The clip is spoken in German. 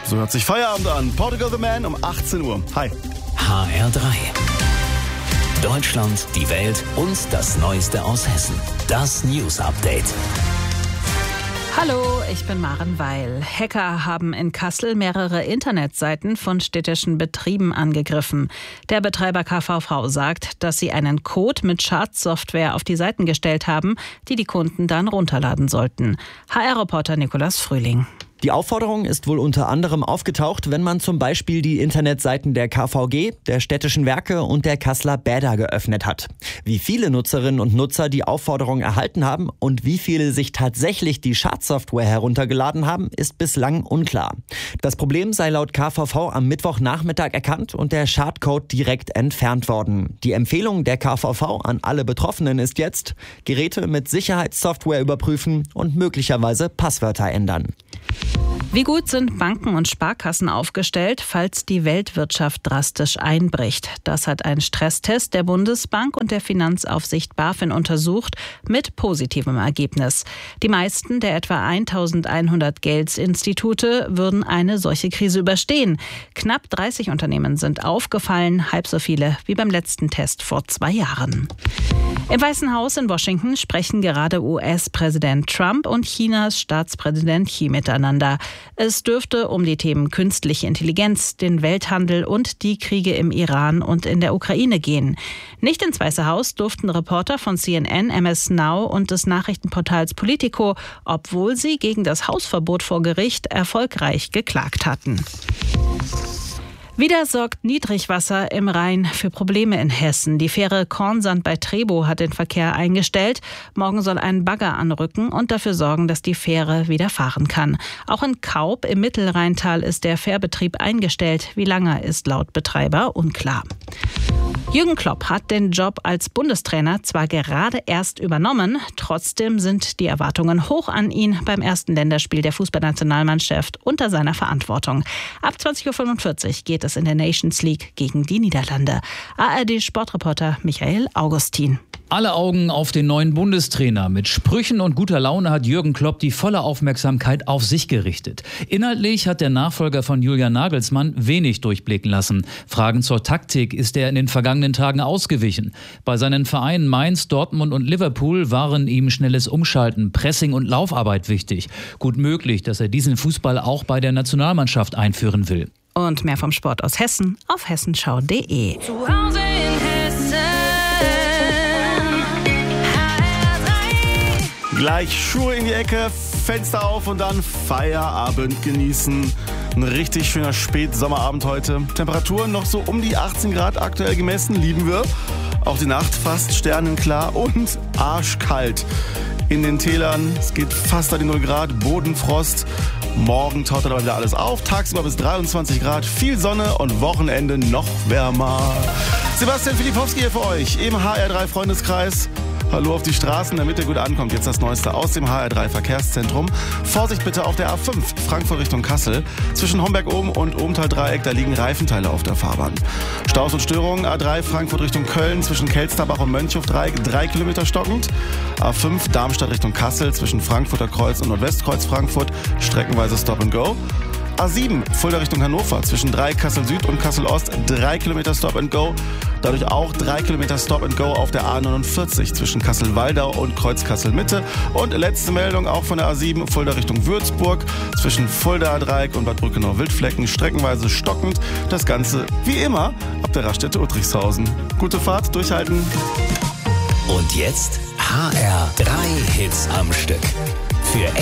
So hört sich Feierabend an. Portugal the Man um 18 Uhr. Hi. HR3. Deutschland, die Welt und das Neueste aus Hessen. Das News Update. Hallo, ich bin Maren Weil. Hacker haben in Kassel mehrere Internetseiten von städtischen Betrieben angegriffen. Der Betreiber KVV sagt, dass sie einen Code mit Schadsoftware auf die Seiten gestellt haben, die die Kunden dann runterladen sollten. HR-Reporter Nikolas Frühling. Die Aufforderung ist wohl unter anderem aufgetaucht, wenn man zum Beispiel die Internetseiten der KVG, der Städtischen Werke und der Kasseler Bäder geöffnet hat. Wie viele Nutzerinnen und Nutzer die Aufforderung erhalten haben und wie viele sich tatsächlich die Schadsoftware heruntergeladen haben, ist bislang unklar. Das Problem sei laut KVV am Mittwochnachmittag erkannt und der Schadcode direkt entfernt worden. Die Empfehlung der KVV an alle Betroffenen ist jetzt: Geräte mit Sicherheitssoftware überprüfen und möglicherweise Passwörter ändern. Wie gut sind Banken und Sparkassen aufgestellt, falls die Weltwirtschaft drastisch einbricht? Das hat ein Stresstest der Bundesbank und der Finanzaufsicht BaFin untersucht, mit positivem Ergebnis. Die meisten der etwa 1100 Geldinstitute würden eine solche Krise überstehen. Knapp 30 Unternehmen sind aufgefallen, halb so viele wie beim letzten Test vor 2 Jahren. Im Weißen Haus in Washington sprechen gerade US-Präsident Trump und Chinas Staatspräsident Xi miteinander. Es dürfte um die Themen künstliche Intelligenz, den Welthandel und die Kriege im Iran und in der Ukraine gehen. Nicht ins Weiße Haus durften Reporter von CNN, MS Now und des Nachrichtenportals Politico, obwohl sie gegen das Hausverbot vor Gericht erfolgreich geklagt hatten. Wieder sorgt Niedrigwasser im Rhein für Probleme in Hessen. Die Fähre Kornsand bei Trebow hat den Verkehr eingestellt. Morgen soll ein Bagger anrücken und dafür sorgen, dass die Fähre wieder fahren kann. Auch in Kaub im Mittelrheintal ist der Fährbetrieb eingestellt. Wie lange, ist laut Betreiber unklar. Jürgen Klopp hat den Job als Bundestrainer zwar gerade erst übernommen, trotzdem sind die Erwartungen hoch an ihn beim ersten Länderspiel der Fußballnationalmannschaft unter seiner Verantwortung. Ab 20.45 Uhr geht es in der Nations League gegen die Niederlande. ARD-Sportreporter Michael Augustin. Alle Augen auf den neuen Bundestrainer. Mit Sprüchen und guter Laune hat Jürgen Klopp die volle Aufmerksamkeit auf sich gerichtet. Inhaltlich hat der Nachfolger von Julian Nagelsmann wenig durchblicken lassen. Fragen zur Taktik ist er in den vergangenen Tagen ausgewichen. Bei seinen Vereinen Mainz, Dortmund und Liverpool waren ihm schnelles Umschalten, Pressing und Laufarbeit wichtig. Gut möglich, dass er diesen Fußball auch bei der Nationalmannschaft einführen will. Und mehr vom Sport aus Hessen auf hessenschau.de. Zu Hause in Hessen. Gleich Schuhe in die Ecke, Fenster auf und dann Feierabend genießen. Ein richtig schöner Spätsommerabend heute. Temperaturen noch so um die 18 Grad aktuell gemessen, lieben wir. Auch die Nacht fast sternenklar und arschkalt. In den Tälern, es geht fast an die 0 Grad, Bodenfrost. Morgen taut dann aber wieder alles auf. Tagsüber bis 23 Grad, viel Sonne und Wochenende noch wärmer. Sebastian Filipowski hier für euch im HR3 Freundeskreis. Hallo auf die Straßen, damit ihr gut ankommt. Jetzt das Neueste aus dem HR3 Verkehrszentrum. Vorsicht bitte auf der A5, Frankfurt Richtung Kassel. Zwischen Homberg-Ohm und Ohmtal-Dreieck, da liegen Reifenteile auf der Fahrbahn. Staus und Störungen, A3 Frankfurt Richtung Köln, zwischen Kelsterbach und Mönchhof-Dreieck, 3 Kilometer stockend. A5 Darmstadt Richtung Kassel, zwischen Frankfurter Kreuz und Nordwestkreuz Frankfurt, streckenweise Stop and Go. A7 Fulda Richtung Hannover, zwischen Kassel Süd und Kassel Ost, 3 Kilometer Stop and Go. Dadurch auch 3 Kilometer Stop and Go auf der A49 zwischen Kassel-Waldau und Kreuz Kassel Mitte. Und letzte Meldung auch von der A7 Fulda Richtung Würzburg, zwischen Fulda Dreieck und Bad Brückenau-Wildflecken, streckenweise stockend. Das Ganze wie immer ab der Raststätte Uttrichshausen. Gute Fahrt, durchhalten. Und jetzt HR3 Hits am Stück. Für